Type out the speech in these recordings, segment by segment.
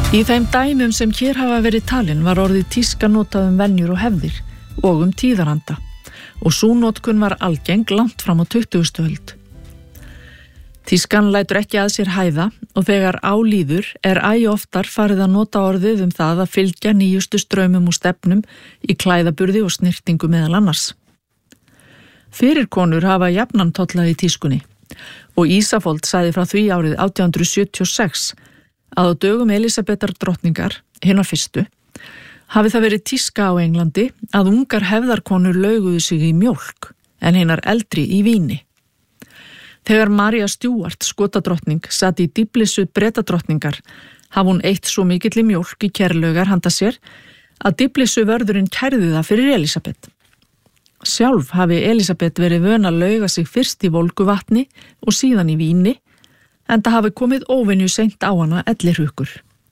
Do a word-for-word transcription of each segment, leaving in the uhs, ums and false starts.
Í þeim dæmum sem hér hafa verið talin var orðið tíska notað um venjur og hefðir og um tíðaranda og sú notkun var algeng langt fram á tuttugustu öld. Tískan lætur ekki að sér hæða og þegar á líður er æ oftar farið að nota orðið um það að fylgja nýjustu straumum og stefnum í klæðaburði og snyrtingu meðal annars. Fyrir konur hafa jafnan tollað í tískunni og Ísafold sagði frá því árið átján hundruð sjötíu og sex að á dögum Elísabetar drottningar, hinnar fyrstu, hafi það verið tíska á Englandi að ungar hefðarkonur lauguðu sig í mjólk en hinnar eldri í víni. Þegar María Stjúart, skotadrottning, sat í dýflissu Bretadrottningar, hafi hún eitt svo mikilli mjólk í kærlaugar handa sér að dýflissu vörðurinn kærði það fyrir Elísabet. Sjálf hafi Elísabet verið vön að lauga sig fyrst í volgu vatni og síðan í víni, en það hafi komið óvenju seint á hana ellirhukur.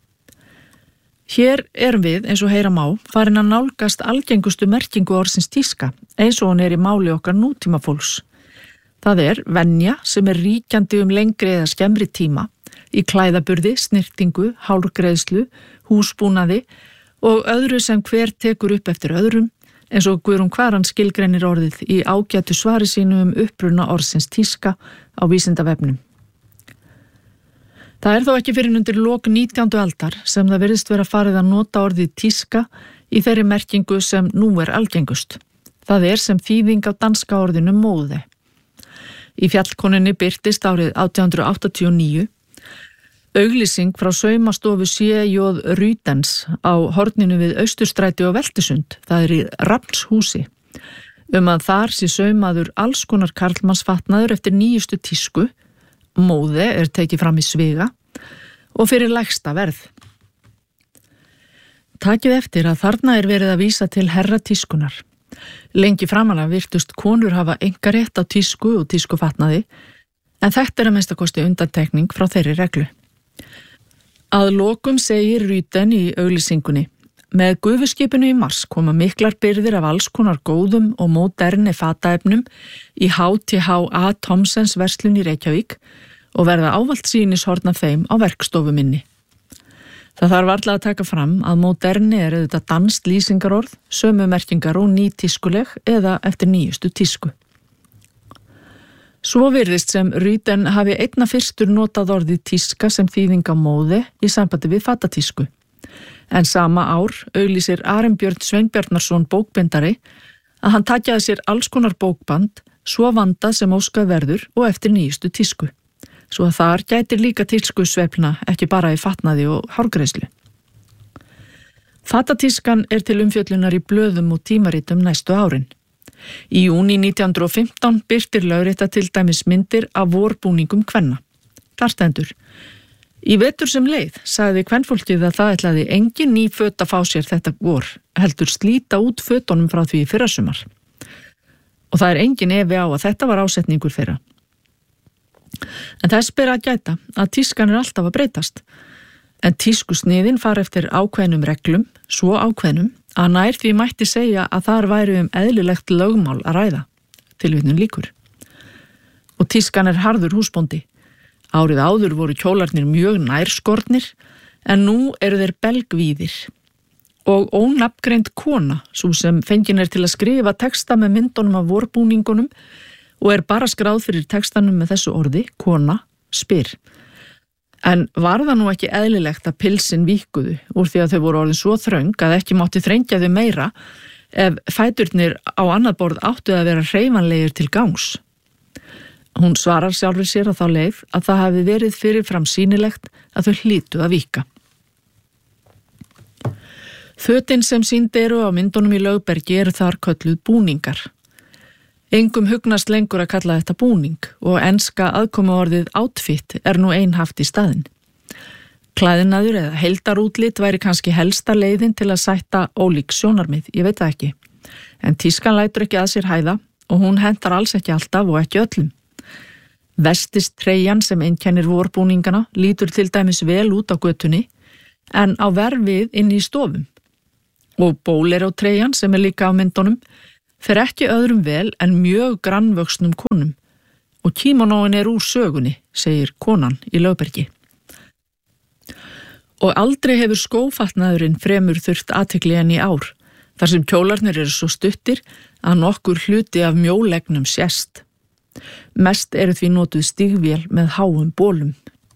Hér erum við, eins og heyra má, farin að nálgast algengustu merkingu orðsins tíska, eins og hún er í máli okkar nútímafólks. Það er venja sem er ríkjandi um lengri eða skemmri tíma í klæðaburði, snyrtingu, hárgreiðslu, húsbúnaði og öðru sem hver tekur upp eftir öðrum, eins og Guðrún Kvaran skilgreinir orðið í ágætu svari sínu um uppruna orðsins tíska á Vísindavefnum. Það er þó ekki fyrir undir lok nítjándu aldar sem það virðist vera farið að nota orðið tíska í þeirri merkingu sem nú er algengust. Það er sem þýðing á danska orðinu móði. Í fjallkonunni birtist árið átján hundruð áttatíu og níu auglýsing frá saumastofu C J Rydens á horninu við Austurstræti og Veltisund, það er í Rafnshúsi, um að þar sé saumaður alls konar karlmannsfatnaður eftir nýjustu tísku. Móði er tekið fram í sviga og fyrir lægsta verð. Takið eftir að þarna er verið að vísa til herra tískunar. Lengi framanna virtust konur hafa einkarétt á tísku og tískufatnaði, en þetta er að minnsta kosti undantekning frá þeirri reglu. Að lokum segir Ryden í auglýsingunni: með gufuskipinu í mars koma miklar byrðir af alls konar góðum og móderni fataefnum í H T H A Thomsens verslun í Reykjavík og verða ávallt sýnishorn af þeim á verkstofu minni. Það þarf varla að taka fram að móderni er auðvitað danskt lýsingarorð, sömu merkingar og nýtískuleg eða eftir nýjustu tísku. Svo virðist sem Ryden hafi einna fyrstur notað orðið tíska sem þýðing á móði í sambandi við fatatísku. En sama ár auglýsir Arinbjörn Sveinbjarnarsson bókbindari að hann takjaði sér alls konar bókband, svo vandað sem óskað verður og eftir nýjustu tísku. Svo að þar gætir líka tískusveiflna ekki bara í fatnaði og hárgreiðslu. Fatatískan er til umfjöllunar í blöðum og tímaritum næstu árin. Í júní nítján hundruð og fimmtán birtir lögrétta til dæmis myndir af vorbúningum kvenna. Þar stendur: í vetur sem leið sagði kvenfólkið að það ætlaði engin ný föt að fá sér þetta vor, heldur slíta út fötunum frá því í fyrrasumar. Og það er engin efi á að þetta var ásetningur þeirra. En þess ber að gæta að tískan er alltaf að breytast. En tískusniðin fara eftir ákveðnum reglum, svo ákveðnum, að nær því mætti segja að þar væri um eðlilegt lögmál að ræða, tilvitnun lýkur. Og tískan er harður húsbóndi. Árið áður voru kjólarnir mjög nærskornir, en nú eru þeir belgvíðir. Og ónafngreind kona, svo sem fengin er til að skrifa texta með myndunum af vorbúningunum og er bara skráð fyrir textanum með þessu orði, kona, spyr. En var það nú ekki eðlilegt að pilsin víkuðu úr því að þau voru orðin svo þröng að ekki mátti þrengja þau meira ef fæturnir á annað borð áttu að vera hreyfanlegir til gangs? Hún svarar sjálfur sér á þá leið að það hafi verið fyrirfram sýnilegt að þau hlýtu að víka. Fötin sem sýnd eru á myndunum í Lögbergi eru þar kölluð búningar. Engum hugnast lengur að kalla þetta búning og enska aðkomuorðið outfit er nú einhaft í staðinn. Klæðinaður eða heildarútlit væri kannski helsta leiðin til að sætta ólík sjónarmið, ég veit það ekki. En tískan lætur ekki að sér hæða og hún hentar alls ekki alltaf og ekki öllum. Vestist treyjan sem einkennir vorbúningana lítur til dæmis vel út á götunni en á verfið inn í stofum. Og bólero treyjan sem er líka á myndunum fer ekki öðrum vel en mjög grannvöxnum konum og kímonóin er úr sögunni, segir konan í Lögbergi. Og aldrei hefur skófatnaðurinn fremur þurft athygli en í ár, þar sem kjólarnir eru svo stuttir að nokkur hluti af mjólegnum sést. Mest eru því notuð stígvél með háum bólum.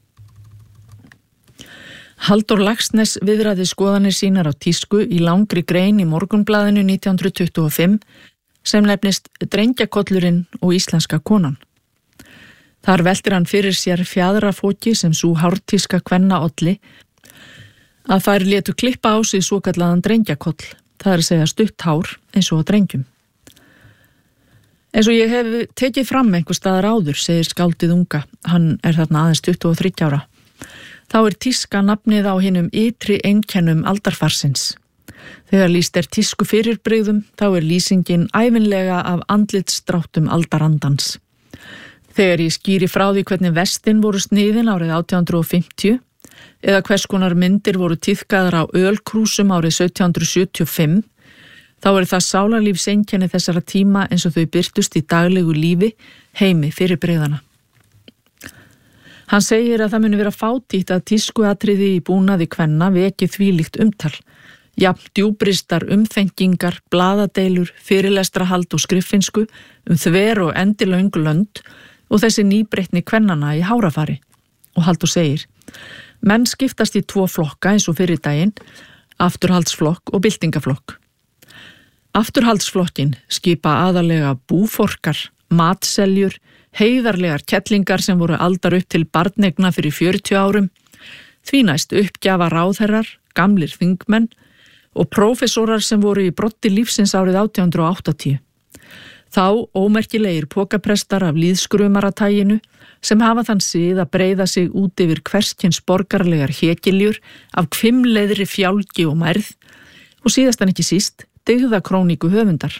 Halldór Laxness viðraði skoðanir sínar á tísku í langri grein í Morgunblaðinu nítján hundruð tuttugu og fimm sem nefnist Drengjakollurinn og íslenska konan. Þar veltir hann fyrir sér fjaðrafóki sem sú hártíska kvenna olli að þær létu klippa á sig svokallaðan drengjakoll, það er að segja stutt hár eins og á drengjum. Eins og ég hef tekið fram einhver staðar áður, segir skáldið unga, hann er þarna aðeins tuttugu og þriggja ára. Þá er tíska nafnið á hinum ytri einkennum aldarfarsins. Þegar lýst er tísku fyrirbrigðum, þá er lýsingin ævinlega af andlitsdráttum aldarandans. Þegar ég skýri frá því hvernig vestin voru sniðin árið átján hundruð fimmtíu eða hvers konar myndir voru tíðkaðar á ölkrúsum árið sautján hundruð sjötíu og fimm, þá er það sálarlífseinkenni þessara tíma eins og þau birtust í daglegu lífi heimi fyrirbrigðana. Hann segir að það muni vera fátítt að tískuatriði í búnaði kvenna veki þvílíkt umtal, jafn djúbristar umþengingar, blaðadeilur, fyrirlestrahald og skriffinsku um þver og endilöng lönd og þessi nýbreytni kvennana í hárafari. Og Halldór segir, menn skiptast í tvo flokka eins og fyrir daginn, afturhaldsflokk og byltingaflokk. Afturhaldsflokkin skipa aðalega búforkar, matseljur, heiðarlegar kettlingar sem voru aldar upp til barneigna fyrir fjörutíu árum, því næst uppgjafa ráðherrar, gamlir þingmenn og prófessorar sem voru í broddi lífsins árið átján hundruð áttatíu. Þá ómerkilegir pokaprestar af lýðskrumaratæginu sem hafa þann sið að breiða sig út yfir hverskins borgarlegar hékiljur af hvimleiðri fjálgi og mærð og síðast en ekki síst dygðakróníku höfundar.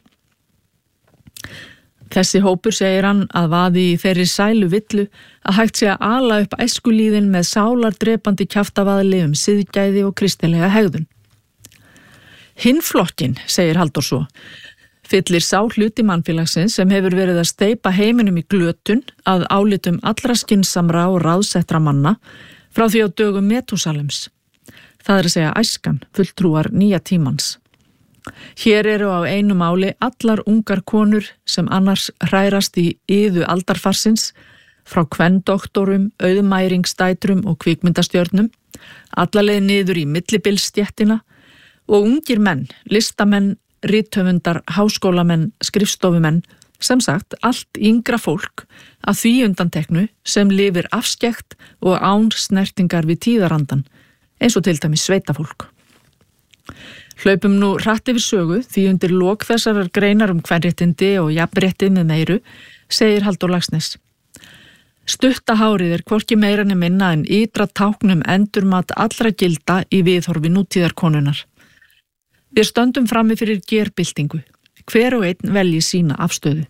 Þessi hópur segir hann að vaði í þeirri sælu villu að hægt sé að ala upp æskulíðin með sálardrepandi kjaftavaðli um siðgæði og kristilega hegðun. Hinn flokkin, segir Halldór svo, fyllir sá hluti mannfélagsins sem hefur verið að steypa heiminum í glötun að álitum allra skynsamra og ráðsettra manna frá því á dögum Metúsalems. Það er að segja æskan, fulltrúar nýja tímans. Hér eru á einu máli allar ungar konur sem annars hrærast í yðu aldarfarsins frá kvendoktorum, auðmæringsdætrum og kvikmyndastjörnum, allarleið niður í millibilsstéttina og ungir menn, listamenn, rithöfundar, háskólamenn, skrifstofumenn, sem sagt allt yngra fólk að því undanteknu sem lifir afskekt og án snertingar við tíðarandan, eins og til dæmis sveitafólk. Hlaupum nú hratt yfir sögu því undir lok þessarar greinar um kvenréttindi og jafnrétti með meiru, segir Halldór Laxness. Stutta hárið er hvorki meira ne minna en ytra táknum endurmat allra gilda í viðhorfi nútíðarkonunnar. Við stöndum frammi fyrir gerbyltingu, hver og einn velji sína afstöðu.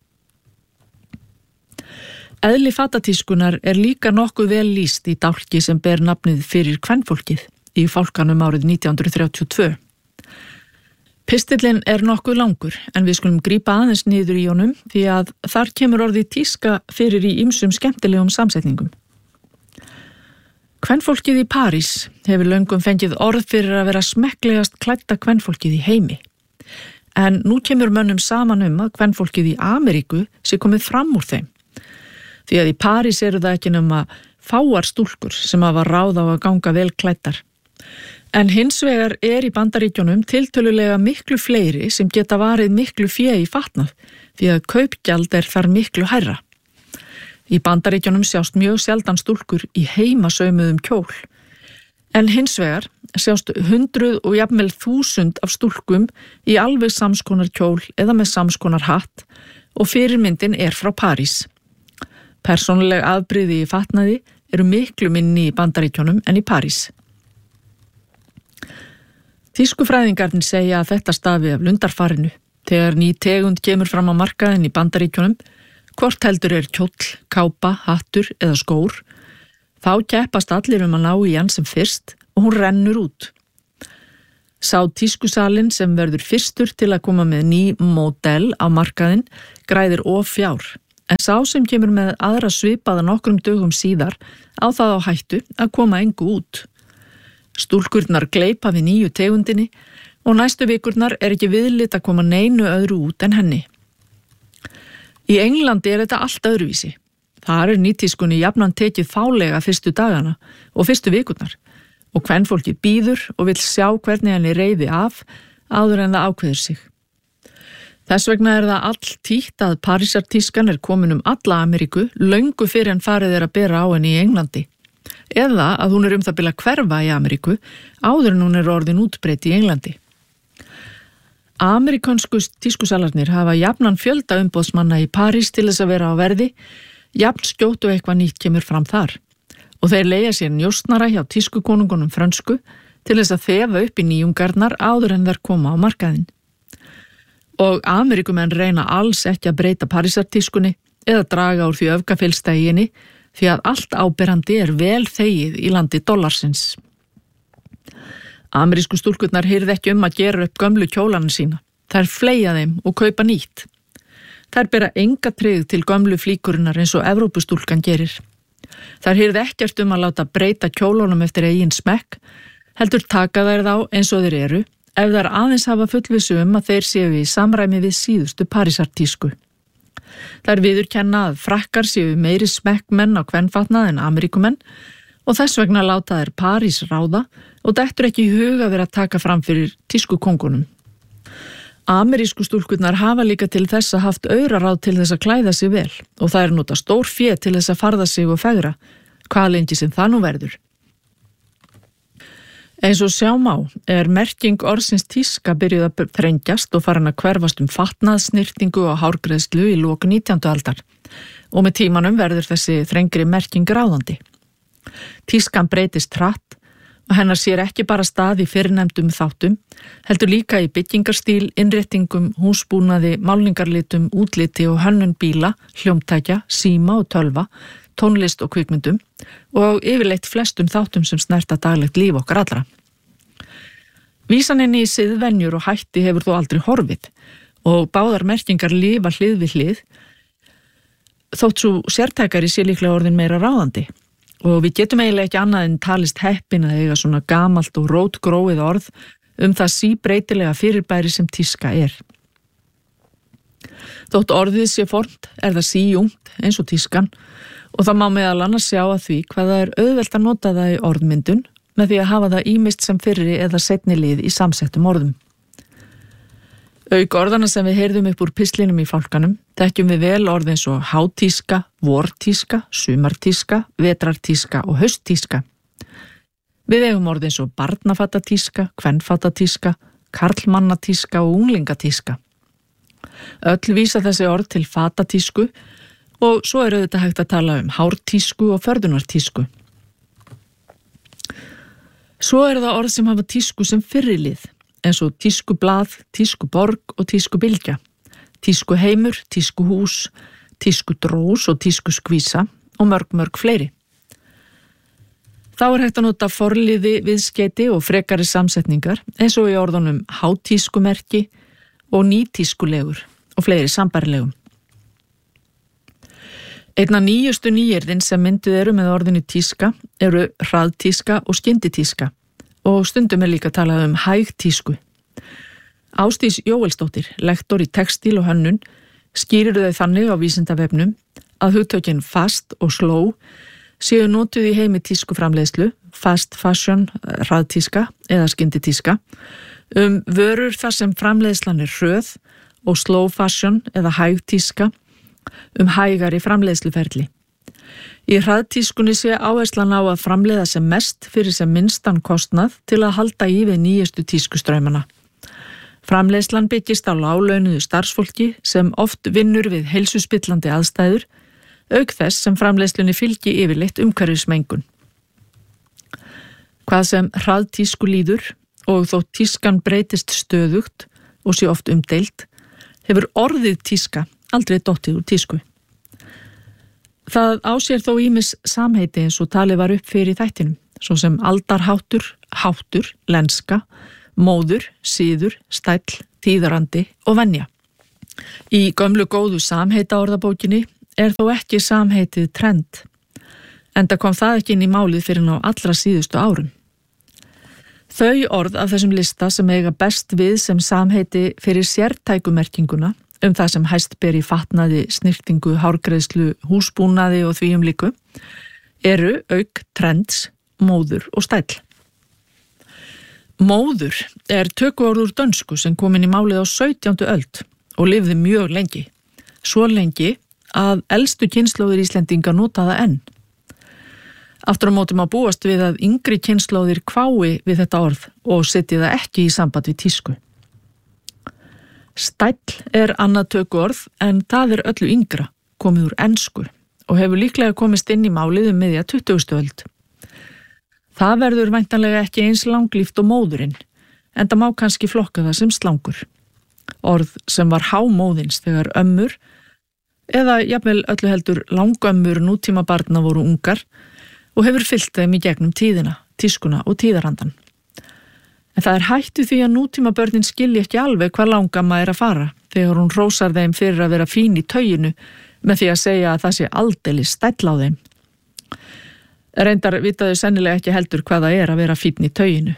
Eðli fatatískunar er líka nokkuð vel lýst í dálki sem ber nafnið fyrir kvenfólkið í fálkanum árið nítján hundruð þrjátíu og tvö. Pistillinn er nokkuð langur en við skulum grípa aðeins niður í honum því að þar kemur orðið tíska fyrir í ýmsum skemmtilegum samsetningum. Kvenfólkið í París hefur löngum fengið orð fyrir að vera smekklegast klædda kvenfólkið í heimi. En nú kemur mönnum saman um að kvenfólkið í Ameríku sé komið fram úr þeim. Því að í París eru það ekki nema fáar stúlkur sem hafa ráð á að ganga vel klæddar. En hins vegar er í Bandaríkjunum tiltölulega miklu fleiri sem geta varið miklu fé í fatnað því að kaupgjald er þar miklu hærra. Í Bandaríkjunum sjást mjög sjaldan stúlkur í heimasaumuðum kjól. En hins vegar sjást hundruð og jafnvel þúsund af stúlkum í alveg samskonar kjól eða með samskonar hatt og fyrirmyndin er frá París. Persónuleg afbrigði í fatnaði eru miklu minni í Bandaríkjunum en í París. Þýskufræðingarnir segja að þetta stafi af lundarfarinu. Þegar ný tegund kemur fram á markaðinn í Bandaríkjunum, hvort heldur er kjóll, kápa, hattur eða skór, þá keppast allir um að ná í hann sem fyrst og hún rennur út. Sá tískusalinn sem verður fyrstur til að koma með ný módel á markaðinn græðir of fjár, en sá sem kemur með aðra svipaða nokkrum dögum síðar á það á hættu að koma engu út. Stúlkurnar gleypa við nýju tegundinni og næstu vikurnar er ekki viðlit að koma neinu öðru út en henni. Í Englandi er þetta allt öðruvísi. Þar er nýtískunni jafnan tekið fálega fyrstu dagana og fyrstu vikurnar og kvenfólkið bíður og vill sjá hvernig henni reiði af áður en það ákveður sig. Þess vegna er það all títt að Parísartískan er komin um alla Ameríku löngu fyrir en farið er að bera á henni í Englandi. Eða að hún er um það bil að hverfa í Ameríku áður en hún er orðin útbreidd í Englandi. Ameríkansku tískusalarnir hafa jafnan fjölda umboðsmanna í París til þess að vera á verði, jafn skjótt og eitthvað nýtt kemur fram þar. Og þeir leigja sér njósnara hjá tískukonungunum frönsku til þess að þefa upp í nýjungarnar áður en þær koma á markaðinn. Og Ameríkumenn reyna alls ekki að breyta Parísartískunni eða draga úr því öfgafylsta í henni því að allt áberandi er vel þegið í landi dollarsins. Amerísku stúlkurnar heyrðu ekki um að gera upp gömlu kjólana sína. Þær fleygja þeim og kaupa nýtt. Þær bera enga tryggð til gömlu flíkurinnar eins og Evrópustúlkan gerir. Þær heyrðu ekkert um að láta breyta kjólunum eftir eigin smekk, heldur taka þær þá eins og þeir eru, ef þær aðeins hafa fullvissu um að þeir séu í samræmi við síðustu Parísartísku. Þær viðurkenna að frakkar séu meiri smekkmenn á kvenfatnað en Ameríkumenn og þess vegna láta þær París ráða og dettur ekki í hug að vera að taka fram fyrir tískukongunum. Amerísku stúlkurnar hafa líka til þess að haft auraráð til þess að klæða sig vel og það er nota stór fé til þess að farða sig og fegra, hvað lengi sem það nú verður. Eins og sjá má er merking orðsins tíska byrjuð að þrengjast og farin að hverfast um fatnað, snyrtingu og hárgreiðslu í lok nítjándu aldar og með tímanum verður þessi þrengri merking ráðandi. Tískan breytist hratt og hennar sér ekki bara stað í fyrrnefndum þáttum, heldur líka í byggingarstíl, innréttingum, húsbúnaði, málningarlitum, útliti og hönnun bíla, hljómtækja, síma og tölva, tónlist og kvikmyndum og yfirleitt flestum þáttum sem snerta daglegt líf okkar allra. Vísaninni í siðvenjur og hætti hefur þó aldrei horfið og báðar merkingar lifa hlið við hlið, þótt svo sértækari sé líklega orðin meira ráðandi. Og við getum eiginlega ekki annað en talist heppin að eiga svona gamalt og rótgróið orð um það síbreytilega fyrirbæri sem tíska er. Þótt orðið sé fornt er það síungt eins og tískan og það má meðal annars sjá að því hvað það er auðvelt að nota það í orðmyndun með því að hafa það ýmist sem fyrri eða seinni lið í samsettum orðum. Auk orðana sem við heyrðum upp úr pistlinum í fálkanum, þekkjum við vel orð eins og hátíska, vortíska, sumartíska, vetrartíska og hausttíska. Við eigum orð eins og barnafattatíska, kvenfattatíska, karlmannatíska og unglingatíska. Öll vísa þessi orð til fatatísku og svo er auðvitað hægt að tala um hártísku og förðunartísku. Svo er það orð sem hafa tísku sem fyrri lið, eins og tískublað, tískuborg og tískubylgja, tískuheimur, tískuhús, tískudrós og tískuskvísa og mörg mörg fleiri. Þá er hægt að nota forliði, viðskeyti og frekari samsetningar eins og í orðunum hátískumerki og nýtískulegur og fleiri sambærilegum. Einna nýjustu nýyrðin sem mynduð eru með orðinu tíska eru hraðtíska og skynditíska og stundum er líka talað um hægtísku. Ásdís Jóelsdóttir, lektor í textíl og hönnun, skýrir þau þannig á Vísindavefnum að hugtökin fast og slow séu notuð í heimi tískuframleiðslu, fast fashion, hraðtíska eða skynditíska, um vörur þar sem framleiðslan er hröð og slow fashion eða hægtíska um hægari framleiðsluferli. Í hraðtískunni sé áherslan á að framleiða sem mest fyrir sem minnstan kostnað til að halda í við nýjustu tískustraumana. Framleiðslan byggist á láglaunuðu starfsfólki sem oft vinnur við heilsuspillandi aðstæður, auk þess sem framleiðslunni fylgi yfirleitt umhverfismengun. Hvað sem hraðtísku líður og þótt tískan breytist stöðugt og sé oft umdeilt, hefur orðið tíska aldrei dottið úr tísku. Það á sér þó ýmis samheiti eins og talið var upp fyrir í þættinum, svo sem aldarháttur, háttur, lenska, móður, síður, stæll, tíðarandi og venja. Í gömlu góðu samheita orðabókinni er þó ekki samheitið trend, enda kom það ekki inn í málið fyrir ná allra síðustu árum. Þau orð af þessum lista sem eiga best við sem samheiti fyrir sértækumerkinguna um það sem hæst ber í fatnaði, snyrtingu, hárgreiðslu, húsbúnaði og því um líku eru auk trends, móður og stæll. Móður er tökuorð úr dönsku sem kom inn í málið á sautjándu öld og lifði mjög lengi. Svo lengi að elstu kynslóðir Íslendinga nota það enn. Aftur á móti má búast við að yngri kynslóðir hvái við þetta orð og setji það ekki í samband við tísku. Stæll er annað tökuorð en það er öllu yngra, komið úr ensku og hefur líklega komist inn í málið um miðja tuttugustu öld. Það verður væntanlega ekki eins langlíft og móðurinn, en það má kannski flokka það sem slangur. Orð sem var hámóðins þegar ömmur, eða jafnvel öllu heldur langömmur nútíma barna voru ungar og hefur fyllt þeim í gegnum tíðina, tískuna og tíðarandan. En það er hættu því að nútíma börnin skilji ekki alveg hvað langamma er að fara þegar hún hrósar þeim fyrir að vera fín í tauginu með því að segja að það sé aldeilis stæll á þeim. Reyndar vitaðu sennilega ekki heldur hvað það er að vera fínn í tauginu.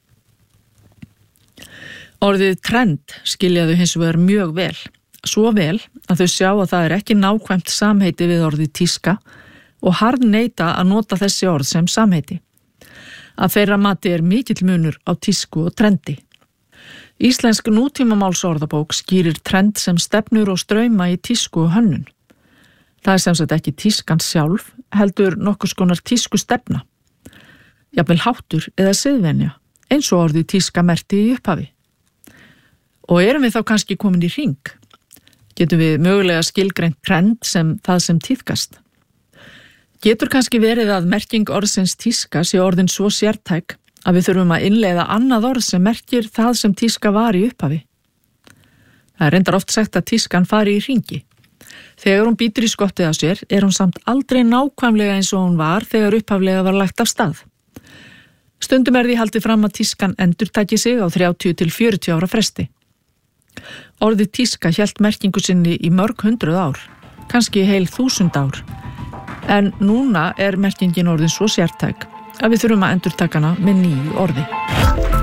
Orðið trend skiljaðu hins vegar mjög vel, svo vel að þau sjá að það er ekki nákvæmt samheiti við orðið tíska og harðneita að nota þessi orð sem samheiti. Að þeirra mati er mikill munur á tísku og trendi. Íslensk nútímamálsorðabók skýrir trend sem stefnur og strauma í tísku og hönnun. Það er sem sagt ekki tískan sjálf, heldur nokkurs konar tísku stefna. Jafnvel háttur eða siðvenja, eins og orðið tíska merkti í upphafi. Og erum við þá kannski komin í hring? Getum við mögulega skilgreint trend sem það sem tíðkast? Getur kannski verið að merking orðsins tíska sé orðin svo sértæk að við þurfum að innleiða annað orð sem merkir það sem tíska var í upphafi? Það er reyndar oft sagt að tískan fari í hringi. Þegar hún bítur í skottið á sér er hún samt aldrei nákvæmlega eins og hún var þegar upphaflega var lagt af stað. Stundum er því haldið fram að tískan endurtaki sig á þrjátíu til fjörutíu ára fresti. Orðið tíska hélt merkingu sinni í mörg hundruð ár, kannski heil þúsund ár. En núna er merkingin orðin svo sértæk að við þurfum að endurtaka hana með nýju orði.